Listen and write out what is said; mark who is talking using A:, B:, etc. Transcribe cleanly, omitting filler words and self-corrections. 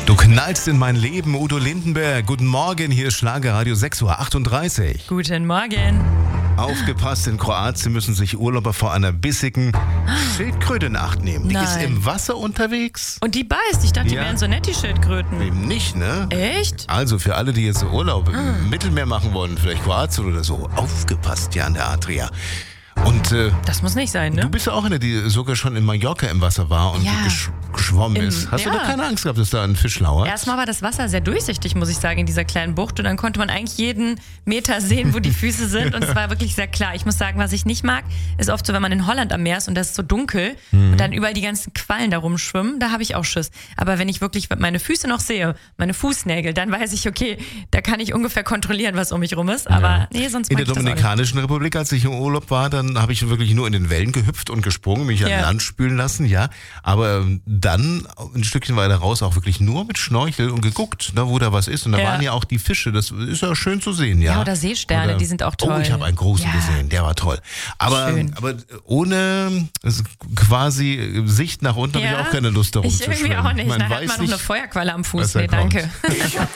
A: Du knallst in mein Leben, Udo Lindenberg. Guten Morgen, hier ist Schlagerradio 6:38 Uhr.
B: Guten Morgen.
A: Aufgepasst, in Kroatien müssen sich Urlauber vor einer bissigen Schildkröte in Acht nehmen. Die ist im Wasser unterwegs.
B: Und die beißt. Ich dachte, die wären so nett, die Schildkröten.
A: Eben nicht, ne?
B: Echt?
A: Also für alle, die jetzt Urlaub im Mittelmeer machen wollen, vielleicht Kroatien oder so, aufgepasst hier an der Adria. Und
B: das muss nicht sein, ne?
A: du bist ja auch eine, die sogar schon in Mallorca im Wasser war und geschwommen ist. Hast du da keine Angst gehabt, dass da ein Fisch lauert?
B: Erstmal war das Wasser sehr durchsichtig, muss ich sagen, in dieser kleinen Bucht. Und dann konnte man eigentlich jeden Meter sehen, wo die Füße sind. Und es war wirklich sehr klar. Ich muss sagen, was ich nicht mag, ist oft so, wenn man in Holland am Meer ist und das ist so dunkel und dann überall die ganzen Quallen da rumschwimmen, da habe ich auch Schiss. Aber wenn ich wirklich meine Füße noch sehe, meine Fußnägel, dann weiß ich, okay, da kann ich ungefähr kontrollieren, was um mich rum ist. Aber nee, sonst
A: In
B: mag
A: der
B: ich das auch nicht.
A: Dominikanischen Republik, als ich im Urlaub war, dann habe ich wirklich nur in den Wellen gehüpft und gesprungen, mich an Land spülen lassen, ja. Aber dann ein Stückchen weiter raus auch wirklich nur mit Schnorchel und geguckt, ne, wo da was ist. Und da waren ja auch die Fische, das ist ja schön zu sehen, ja.
B: Ja, oder Seesterne, die sind auch toll.
A: Oh, ich habe einen großen gesehen, der war toll. Aber ohne quasi Sicht nach unten habe ich auch keine Lust, darum
B: ich
A: zu
B: irgendwie
A: schwimmen.
B: auch nicht.
A: Man
B: Da hat
A: weiß
B: man noch
A: nicht,
B: eine Feuerqualle am
A: was
B: Fuß.
A: da
B: Nee, danke.
A: kommt.